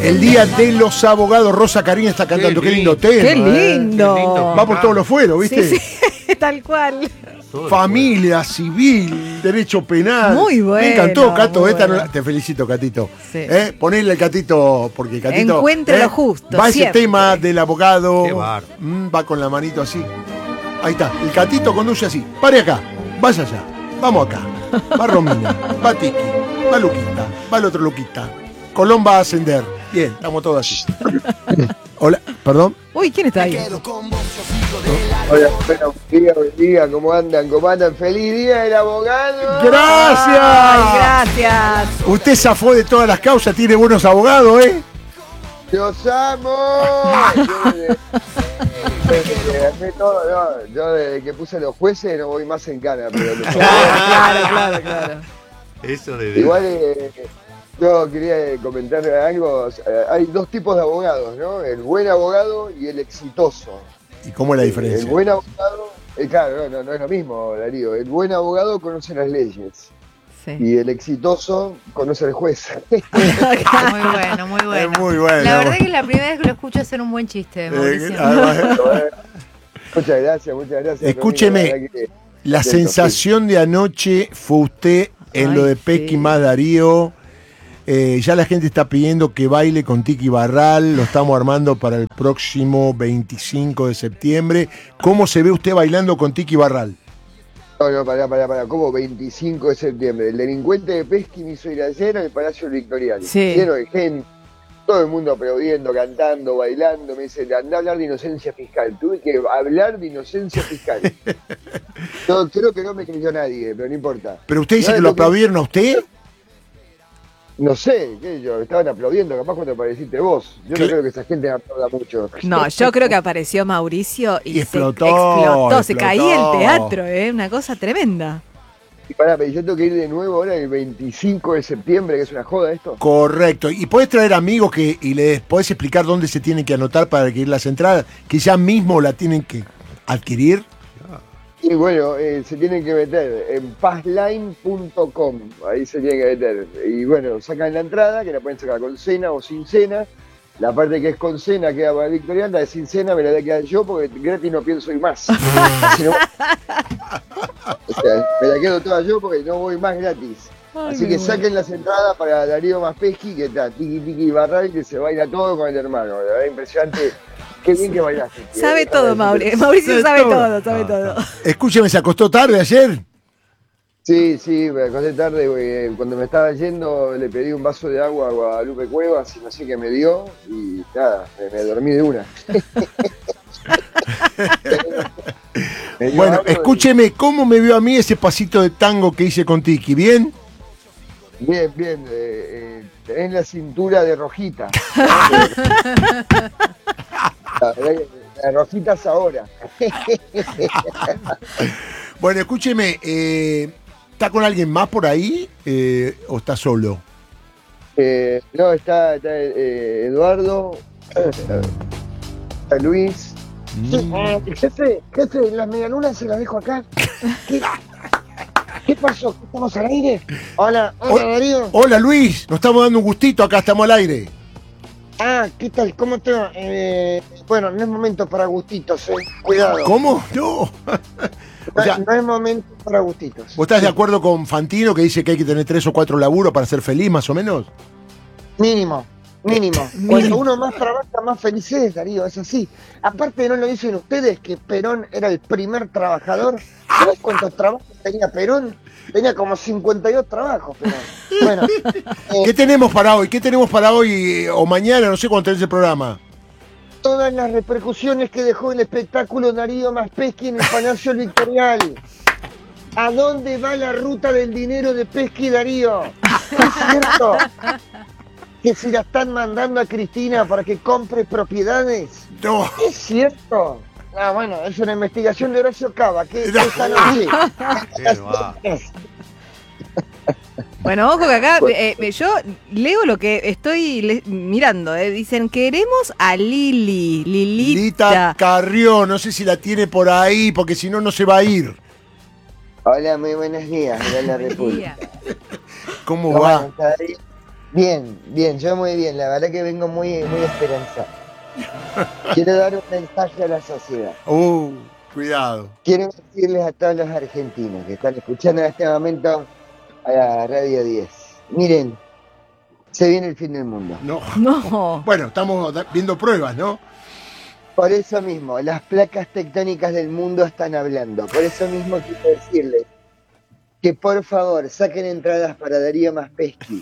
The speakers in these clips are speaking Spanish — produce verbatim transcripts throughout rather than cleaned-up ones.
El Día de los Abogados. Rosa Karina está cantando. Qué, qué lindo tema. Qué lindo. Eh. Qué lindo. Va por todos los fueros, ¿viste? Sí, sí, tal cual. Todo familia, civil, derecho penal. Muy bueno. Me encantó, Cato. Esta bueno. no la... Te felicito, Catito. Sí. ¿Eh? Ponele el Catito, porque Catito. Encuentre ¿eh? lo justo. Va siempre. ese tema del abogado. Qué bar. Mm, va con la manito así. Ahí está. El Catito conduce así. Pare acá. Vaya allá. Vamos acá. Va Romina. Va Tiki. Va Luquita. Va el otro Luquita. Colón va a ascender. Bien, estamos todos así. Hola, perdón. Uy, ¿quién está ahí? Hola, bueno, buen día, buen día, ¿cómo andan? ¿Cómo andan? ¡Feliz día del abogado! ¡Gracias! Ay, gracias. Usted zafó de todas las causas, tiene buenos abogados, ¿eh? ¡Los amo! Yo, todo, no, yo desde que puse los jueces no voy más en cana, pero los Claro, claro, claro. Eso de... igual eh, yo quería comentar algo. Hay dos tipos de abogados, ¿no? El buen abogado y el exitoso. ¿Y cómo es la diferencia? El buen abogado, eh, claro, no, no, no es lo mismo, Darío. El buen abogado conoce las leyes. Sí. Y el exitoso conoce al juez. Muy bueno, muy bueno. Es muy bueno. La verdad que es la primera vez que lo escucho hacer un buen chiste, Mauricio. Eh, además, Muchas gracias, muchas gracias. escúcheme, Romina, la verdad que- la Atento, sensación de anoche fue usted en Ay, lo de Pesqui sí. más Darío. Eh, ya la gente está pidiendo que baile con Tiki Barral. Lo estamos armando para el próximo veinticinco de septiembre. ¿Cómo se ve usted bailando con Tiki Barral? No, no, pará, pará, pará. ¿Cómo? veinticinco de septiembre. El delincuente de Pesqui me hizo ir ayer al Palacio Victoriano. Sí. Lleno de gente. Todo el mundo aplaudiendo, cantando, bailando. Me dice, andá a hablar de inocencia fiscal. Tuve que hablar de inocencia fiscal. Yo creo que no me creyó nadie, pero no importa. Pero usted dice ¿Sabes que lo lo que- aplaudieron a usted. No sé, qué sé yo, estaban aplaudiendo, capaz cuando apareciste vos. Yo ¿Qué? no creo que esa gente aplauda mucho. No, yo creo que apareció Mauricio y, Y explotó, se explotó, se explotó. caía el teatro, ¿eh? Una cosa tremenda. Y pará, pero yo tengo que ir de nuevo ahora el veinticinco de septiembre, que es una joda esto. Correcto. ¿Y podés traer amigos que y les podés explicar dónde se tienen que anotar para adquirir las entradas? Que ya mismo la tienen que adquirir. Y bueno, eh, se tienen que meter en passline punto com, ahí se tienen que meter. Y bueno, sacan la entrada, que la pueden sacar con cena o sin cena. La parte que es con cena queda para Victoriana, la de sin cena me la voy a quedar yo porque gratis no pienso ir más. Si no- o sea, me la quedo toda yo porque no voy más gratis. Ay, Así qué que bueno. saquen las entradas para Darío más Pesqui, que está Tiki Tiki Barral, que se baila todo con el hermano. La verdad, impresionante. Qué bien que bailaste. tío. Sabe todo, Mauricio. Mauricio sabe todo, sabe todo. Escúcheme, ¿se acostó tarde ayer? Sí, sí, me acosté tarde, porque cuando me estaba yendo le pedí un vaso de agua a Guadalupe Cuevas y no sé qué me dio y nada, me, me dormí de una. Me dio Bueno, algo y- escúcheme, ¿cómo me vio a mí ese pasito de tango que hice con Tiki? ¿Bien? Bien, bien, eh, eh, tenés la cintura de rojita. La verdad que la rojita es ahora. Bueno, escúcheme, eh, ¿está con alguien más por ahí eh, o está solo? Eh, no, está, está eh, Eduardo, está Luis. Mm. Eh, jefe, jefe, las medialunas se las dejo acá. ¿Qué, ¿Qué pasó? ¿Estamos al aire? Hola, hola Oh. Darío. Hola Luis, nos estamos dando un gustito, acá estamos al aire. Ah, ¿qué tal? ¿Cómo te va? Eh, bueno, no es momento para gustitos, eh. Cuidado. ¿Cómo? No. O sea, no, no es momento para gustitos. ¿vos estás de acuerdo con Fantino que dice que hay que tener tres o cuatro laburos para ser feliz, más o menos? Mínimo, mínimo. Mínimo. Cuando uno más trabaja, más feliz es, Darío, es así. Aparte, no lo dicen ustedes que Perón era el primer trabajador. ¿Sabes cuántos trabajos tenía Perón? Tenía como cincuenta y dos trabajos, Perón. Bueno, eh, ¿Qué tenemos para hoy? ¿Qué tenemos para hoy eh, o mañana? No sé cuándo tenés el programa. todas las repercusiones que dejó el espectáculo Darío más Pesqui en el Palacio Victorial. ¿A dónde va la ruta del dinero de Pesqui, Darío? ¿Es cierto que se la están mandando a Cristina para que compre propiedades? No. ¿Es cierto? Ah, bueno, es una investigación de Horacio Cava. ¿Qué esta noche? Qué va. Bueno, ojo que acá eh, yo leo lo que estoy le- mirando. Eh. Dicen, queremos a Lili, Lita Lilita. Carrió, no sé si la tiene por ahí, porque si no, no se va a ir. Hola, muy buenos días, de la República. ¿Cómo ¿Cómo va? está, Darío? Bien, bien, yo muy bien. La verdad que vengo muy, muy esperanzado. Quiero dar un mensaje a la sociedad. Uh, cuidado. Quiero decirles a todos los argentinos que están escuchando en este momento a la Radio diez. Miren, se viene el fin del mundo. No. No. Bueno, estamos da- viendo pruebas, ¿no? Por eso mismo, las placas tectónicas del mundo están hablando. Por eso mismo quiero decirles que por favor saquen entradas para Darío Maspeschi.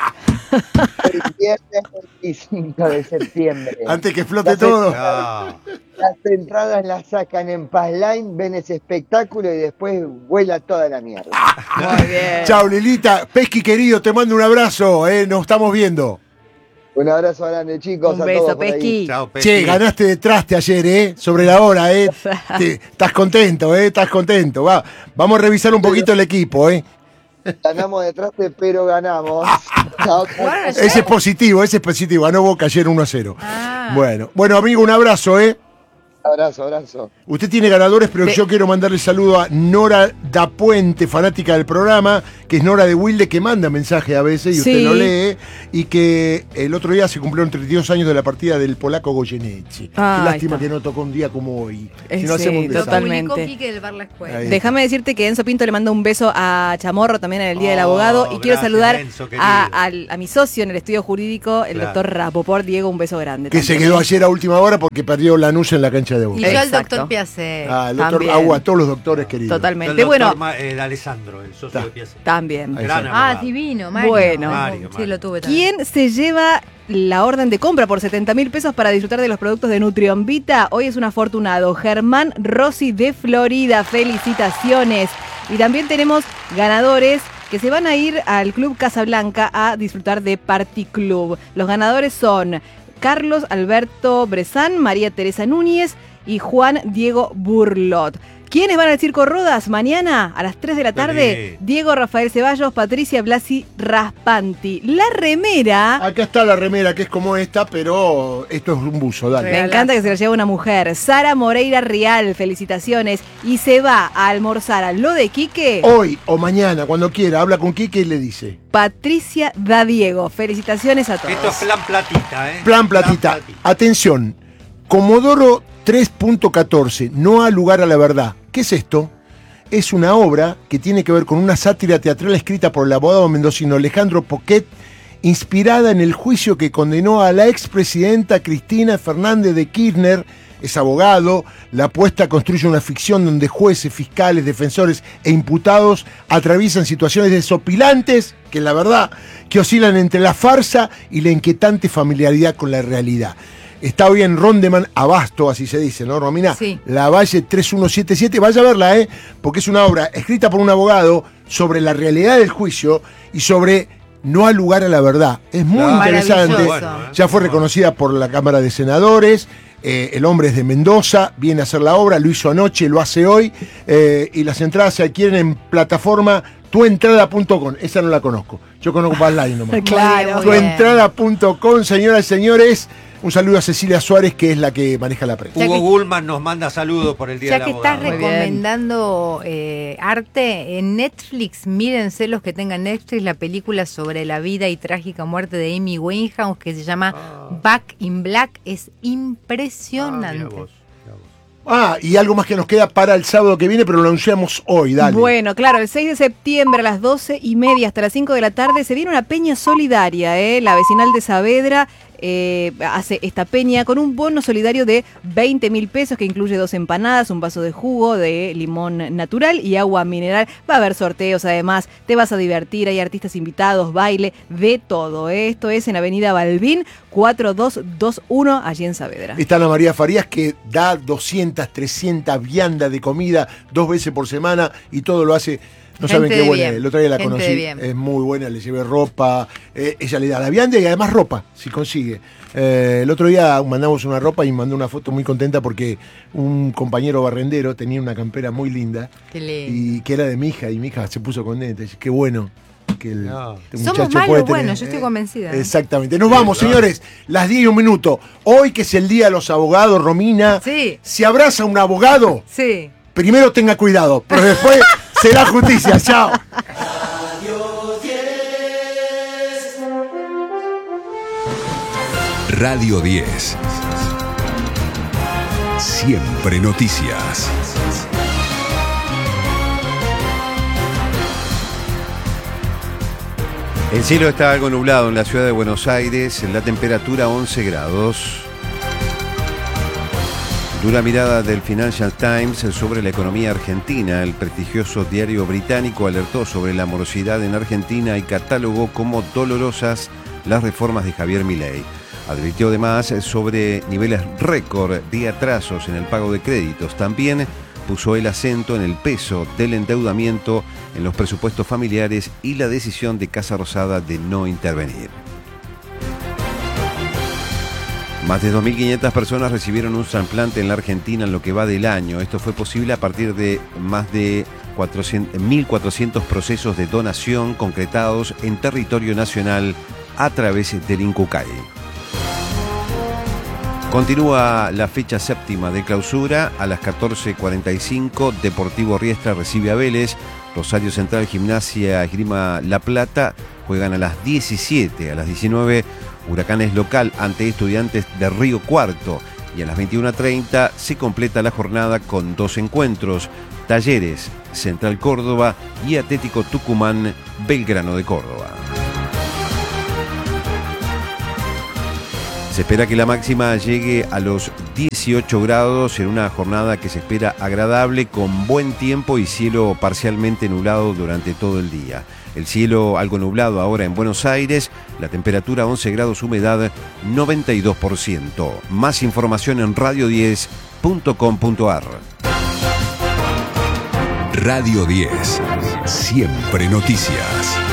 El viernes veinticinco de septiembre. Antes que explote Las todo. Ah, Las entradas las sacan en Passline, ven ese espectáculo y después vuela toda la mierda. Muy bien. Chao, Lilita. Pesqui querido, te mando un abrazo, eh. Nos estamos viendo. Un abrazo grande, chicos. Un a beso, todos por ahí. Pesqui. chao, Pesqui. Che, ganaste de traste ayer, ¿eh? Sobre la hora, ¿eh? Te- Estás contento, ¿eh? Estás contento. Va, vamos a revisar un poquito el equipo, ¿eh? Ganamos detrás, pero ganamos. Chao, chao. Bueno, Ese es positivo, ese es positivo. Ganó Boca ayer uno a cero. Ah. Bueno, bueno, amigo, un abrazo, ¿eh? Abrazo, abrazo. Usted tiene ganadores, pero De- yo quiero mandarle saludo a Nora da Puente, fanática del programa, que es Nora de Wilde, que manda mensaje a veces y usted Sí. lo lee, y que el otro día se cumplieron treinta y dos años de la partida del polaco Goyeneche. Ah, Qué lástima ahí está. que no tocó un día como hoy. Eh, Si no sí, hacemos un Lo desastre. totalmente. publicó Quique del Bar La Escuela. Ahí. Déjame decirte que Enzo Pinto le manda un beso a Chamorro también en el Día del Oh, Abogado y quiero gracias, saludar Enzo, querido. a, al- a mi socio en el estudio jurídico, el Claro. doctor Rapoport. Diego, un beso grande. Que se también, quedó ¿eh? ayer a última hora porque perdió Lanús en la cancha de Boca. Y yo al Exacto. doctor Piacé. Ah, el doctor También. Agua, a todos los doctores queridos. Totalmente. El doctor Bueno, Ma- el Alessandro, el socio Está. de Piazza. también. Ahí Gran está. Ah, abogado. divino, Mario. Bueno. Mario, Sí, Mario. lo tuve también. ¿Quién se lleva la orden de compra por setenta mil pesos para disfrutar de los productos de Nutrion Vita? Hoy es un afortunado, Germán Rossi de Florida. Felicitaciones. Y también tenemos ganadores que se van a ir al Club Casablanca a disfrutar de Party Club. Los ganadores son Carlos Alberto Brezán, María Teresa Núñez y Juan Diego Burlot. ¿Quiénes van al Circo Rodas mañana a las tres de la tarde? Dale. Diego Rafael Ceballos, Patricia Blasi Raspanti. La remera, Acá está la remera, que es como esta, pero esto es un buzo, dale. me encanta que se la lleve una mujer. Sara Moreira Rial, felicitaciones. Y se va a almorzar a lo de Quique, Hoy o mañana, cuando quiera, habla con Quique y le dice. Patricia da Diego. Felicitaciones a todos. Esto es plan platita, ¿eh? Plan platita. Atención, Comodoro tres punto catorce, no ha lugar a la verdad. ¿Qué es esto? Es una obra que tiene que ver con una sátira teatral escrita por el abogado mendocino Alejandro Poquet, inspirada en el juicio que condenó a la expresidenta Cristina Fernández de Kirchner. Es abogado, la apuesta construye una ficción donde jueces, fiscales, defensores e imputados atraviesan situaciones desopilantes, que la verdad, que oscilan entre la farsa y la inquietante familiaridad con la realidad. Está hoy en Rondeman Abasto, así se dice, ¿no, Romina? Sí. La Valle tres uno siete siete, vaya a verla, ¿eh? Porque es una obra escrita por un abogado sobre la realidad del juicio y sobre no al lugar a la verdad. Es muy Claro. interesante. Maravilloso. Bueno, ¿eh? Ya fue reconocida por la Cámara de Senadores. Eh, el hombre es de Mendoza, viene a hacer la obra, lo hizo anoche, lo hace hoy. eh, y las entradas se adquieren en plataforma tuentrada punto com. Esa no la conozco. Yo conozco Passline nomás. Claro. Muy bien. tuentrada punto com, señoras y señores. Un saludo a Cecilia Suárez, que es la que maneja la prensa. Ya Hugo que- Gullman nos manda saludos por el Día Ya del que Abogado. estás Muy bien. recomendando eh, arte, en Netflix, mírense los que tengan Netflix, la película sobre la vida y trágica muerte de Amy Winehouse, que se llama Back in Black. Es Ah, impresionante. mirá vos, mirá vos. Ah, y algo más que nos queda para el sábado que viene, pero lo anunciamos hoy, dale. Bueno, claro, el seis de septiembre a las doce y media hasta las cinco de la tarde se viene una peña solidaria, ¿eh? La vecinal de Saavedra eh, hace esta peña con un bono solidario de veinte mil pesos que incluye dos empanadas, un vaso de jugo de limón natural y agua mineral. Va a haber sorteos además, te vas a divertir, hay artistas invitados, baile, de todo, ¿eh? Esto es en Avenida Balbín cuatro dos dos uno, allí en Saavedra. Está Ana María Farías, que da doscientas, trescientas viandas de comida dos veces por semana y todo lo hace. No Gente saben qué de buena bien. es. El otro día la Gente de conocí. bien. Es muy buena, le llevé ropa. eh, ella le da la vianda y además ropa, si consigue. Eh, el otro día mandamos una ropa y mandó una foto muy contenta porque un compañero barrendero tenía una campera muy linda Qué lindo. y que era de mi hija y mi hija se puso contenta. Dice, qué bueno que el No. este Somos muchacho malos puede tener, buenos, yo estoy eh, convencida. Exactamente. Nos vamos, señores. Las diez y un minuto. Hoy que es el Día de los Abogados, Romina. Sí. Si abraza a un abogado, Sí. primero tenga cuidado, pero después será justicia. Chao. Radio diez. Siempre noticias. El cielo está algo nublado en la ciudad de Buenos Aires, la temperatura once grados. Dura mirada del Financial Times sobre la economía argentina. El prestigioso diario británico alertó sobre la morosidad en Argentina y catalogó como dolorosas las reformas de Javier Milei. Advirtió además sobre niveles récord de atrasos en el pago de créditos. También puso el acento en el peso del endeudamiento en los presupuestos familiares y la decisión de Casa Rosada de no intervenir. Más de dos mil quinientas personas recibieron un trasplante en la Argentina en lo que va del año. Esto fue posible a partir de más de mil cuatrocientos procesos de donación concretados en territorio nacional a través del INCUCAI. Continúa la fecha séptima de clausura. A las catorce cuarenta y cinco, Deportivo Riestra recibe a Vélez. Rosario Central, Gimnasia, Esgrima La Plata juegan a las diecisiete. A las diecinueve, Huracanes local ante Estudiantes de Río Cuarto. Y a las veintiuna treinta se completa la jornada con dos encuentros. Talleres, Central Córdoba y Atlético Tucumán, Belgrano de Córdoba. Se espera que la máxima llegue a los dieciocho grados en una jornada que se espera agradable, con buen tiempo y cielo parcialmente nublado durante todo el día. El cielo algo nublado ahora en Buenos Aires, la temperatura once grados, humedad noventa y dos por ciento. Más información en radio diez punto com punto ar. Radio diez. Siempre noticias.